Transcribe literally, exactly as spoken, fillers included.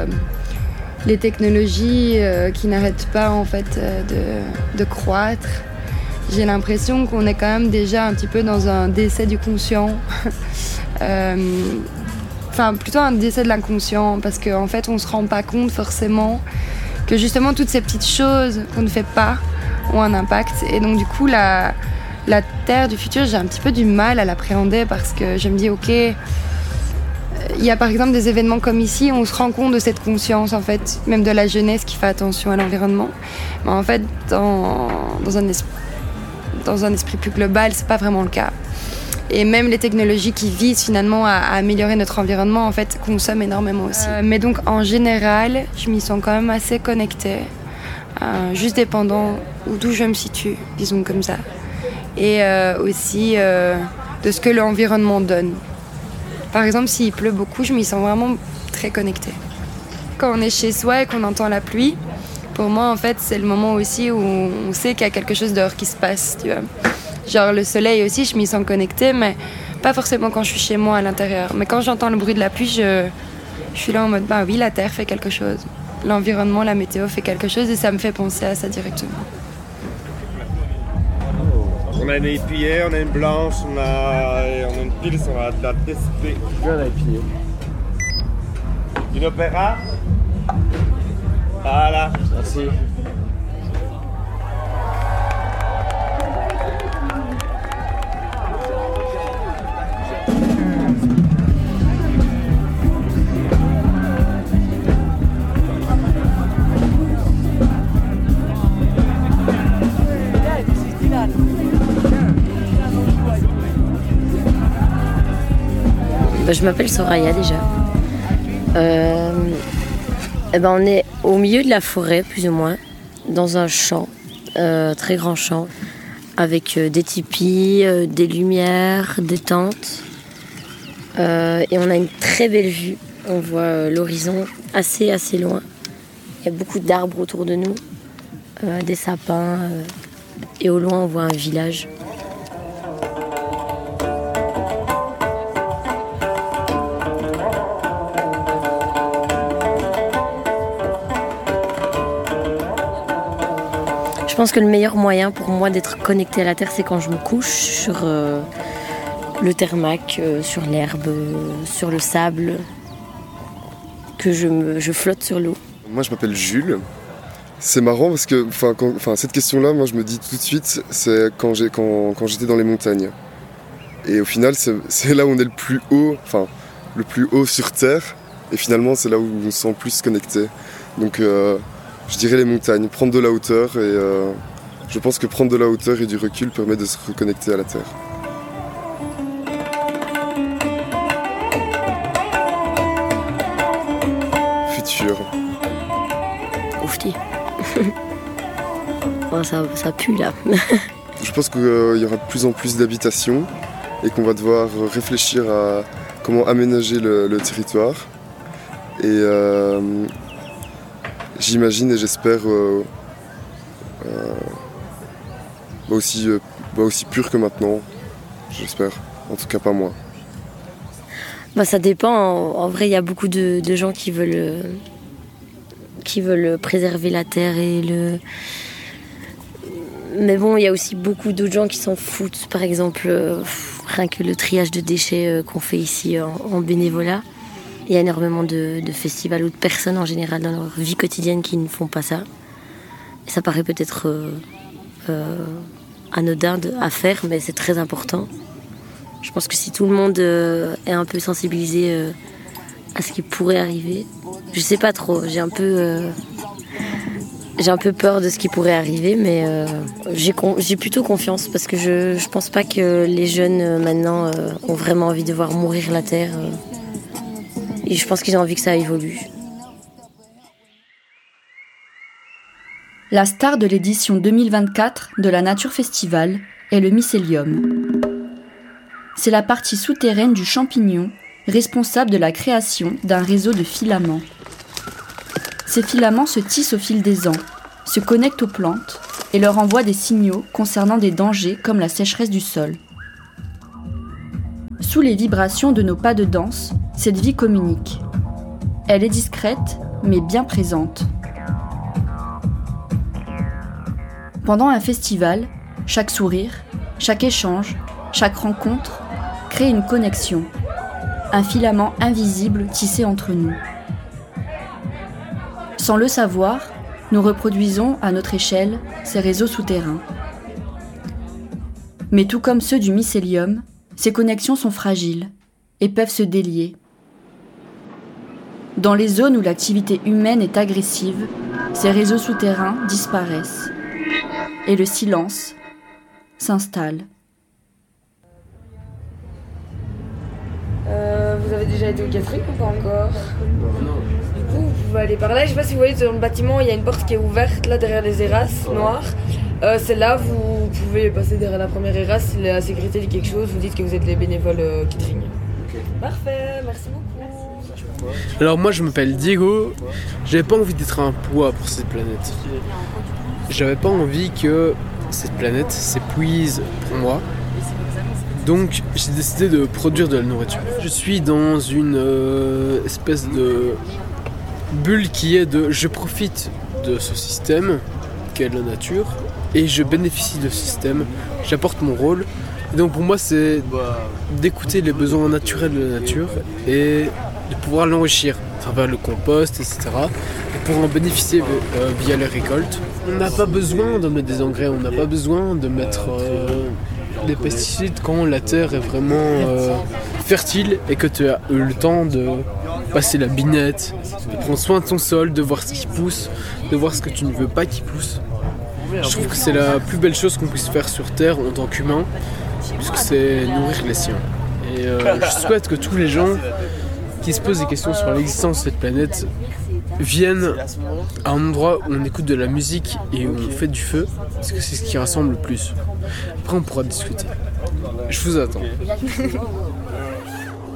euh, les technologies euh, qui n'arrêtent pas en fait euh, de, de croître. J'ai l'impression qu'on est quand même déjà un petit peu dans un décès du conscient. euh, Enfin, plutôt un décès de l'inconscient, parce qu'en fait, on ne se rend pas compte forcément que justement toutes ces petites choses qu'on ne fait pas ont un impact. Et donc du coup, la, la Terre du futur, j'ai un petit peu du mal à l'appréhender parce que je me dis, ok, il y a par exemple des événements comme ici, on se rend compte de cette conscience, en fait, même de la jeunesse qui fait attention à l'environnement. Mais en fait, dans, dans, un, esprit, dans un esprit plus global, c'est pas vraiment le cas. Et même les technologies qui visent finalement à, à améliorer notre environnement, en fait, consomment énormément aussi. Euh, mais donc, en général, je m'y sens quand même assez connectée, euh, juste dépendant d'où je me situe, disons comme ça. Et euh, aussi euh, de ce que l'environnement donne. Par exemple, s'il pleut beaucoup, je m'y sens vraiment très connectée. Quand on est chez soi et qu'on entend la pluie, pour moi, en fait, c'est le moment aussi où on sait qu'il y a quelque chose dehors qui se passe, tu vois. Genre le soleil aussi, je m'y sens connectée, mais pas forcément quand je suis chez moi à l'intérieur. Mais quand j'entends le bruit de la pluie, je, je suis là en mode, bah oui, la terre fait quelque chose. L'environnement, la météo fait quelque chose et ça me fait penser à ça directement. On a une I P A, on a une blanche, on a, on a une pile sur la, la T C P. Bien la I P A. Une opéra. Voilà. Merci. Bah, je m'appelle Soraya déjà. Euh, et ben on est au milieu de la forêt, plus ou moins, dans un champ, euh, très grand champ, avec euh, des tipis, euh, des lumières, des tentes. Euh, et on a une très belle vue. On voit euh, l'horizon assez, assez loin. Il y a beaucoup d'arbres autour de nous, euh, des sapins. Euh, et au loin, on voit un village. Je pense que le meilleur moyen pour moi d'être connectée à la terre, c'est quand je me couche sur euh, le thermac, euh, sur l'herbe, euh, sur le sable, que je, me, je flotte sur l'eau. Moi, je m'appelle Jules. C'est marrant parce que quand, cette question-là, moi, je me dis tout de suite, c'est quand, j'ai, quand, quand j'étais dans les montagnes. Et au final, c'est, c'est là où on est le plus haut, enfin, le plus haut sur Terre. Et finalement, c'est là où on se sent plus connecté. Donc, euh, je dirais les montagnes, prendre de la hauteur. Et euh, je pense que prendre de la hauteur et du recul permet de se reconnecter à la Terre. Futur. Oufti. Oh, ça, ça pue là. Je pense qu'il y aura de plus en plus d'habitations et qu'on va devoir réfléchir à comment aménager le, le territoire. Et euh, j'imagine et j'espère euh, euh, bah aussi, euh, bah aussi pur que maintenant, j'espère, en tout cas pas moi. Bah, ça dépend, en, en vrai il y a beaucoup de, de gens qui veulent, euh, qui veulent préserver la terre et le... Mais bon, il y a aussi beaucoup d'autres gens qui s'en foutent, par exemple, euh, rien que le triage de déchets euh, qu'on fait ici en, en bénévolat. Il y a énormément de, de festivals ou de personnes en général dans leur vie quotidienne qui ne font pas ça. Et ça paraît peut-être euh, euh, anodin de, à faire, mais c'est très important. Je pense que si tout le monde euh, est un peu sensibilisé euh, à ce qui pourrait arriver, je sais pas trop, j'ai un peu, euh, j'ai un peu peur de ce qui pourrait arriver, mais euh, j'ai, con- j'ai plutôt confiance parce que je, je pense pas que les jeunes euh, maintenant euh, ont vraiment envie de voir mourir la terre. Euh, Et je pense qu'ils ont envie que ça évolue. La star de l'édition deux mille vingt-quatre de la Nature Festival est le mycélium. C'est la partie souterraine du champignon, responsable de la création d'un réseau de filaments. Ces filaments se tissent au fil des ans, se connectent aux plantes et leur envoient des signaux concernant des dangers comme la sécheresse du sol. Sous les vibrations de nos pas de danse, cette vie communique. Elle est discrète, mais bien présente. Pendant un festival, chaque sourire, chaque échange, chaque rencontre crée une connexion, un filament invisible tissé entre nous. Sans le savoir, nous reproduisons à notre échelle ces réseaux souterrains. Mais tout comme ceux du mycélium, ces connexions sont fragiles et peuvent se délier. Dans les zones où l'activité humaine est agressive, ces réseaux souterrains disparaissent et le silence s'installe. Euh, vous avez déjà été au catering ou pas encore? Non. Du coup, vous pouvez aller par là. Je sais pas si vous voyez, dans le bâtiment, il y a une porte qui est ouverte, là, derrière les terrasses noires. Euh, c'est là, vous pouvez passer derrière la première terrasse. Si la sécurité dit quelque chose, vous dites que vous êtes les bénévoles euh, catering. Okay. Parfait, merci beaucoup. Alors moi, je m'appelle Diego. J'avais pas envie d'être un poids pour cette planète. J'avais pas envie que cette planète s'épuise pour moi. Donc j'ai décidé de produire de la nourriture. Je suis dans une euh, espèce de bulle qui est de je profite de ce système qu'est la nature et je bénéficie de ce système, j'apporte mon rôle. Et donc pour moi c'est d'écouter les besoins naturels de la nature et de pouvoir l'enrichir à travers le compost, et cetera. Et pour en bénéficier euh, via les récoltes. On n'a pas besoin de mettre des engrais, on n'a pas besoin de mettre euh, des pesticides quand la terre est vraiment euh, fertile et que tu as eu le temps de passer la binette, de prendre soin de ton sol, de voir ce qui pousse, de voir ce que tu ne veux pas qu'il pousse. Je trouve que c'est la plus belle chose qu'on puisse faire sur Terre en tant qu'humain, puisque c'est nourrir les siens. Et euh, je souhaite que tous les gens qui se posent des questions sur l'existence de cette planète viennent à un endroit où on écoute de la musique et où on fait du feu, parce que c'est ce qui rassemble le plus. Après on pourra discuter. Je vous attends.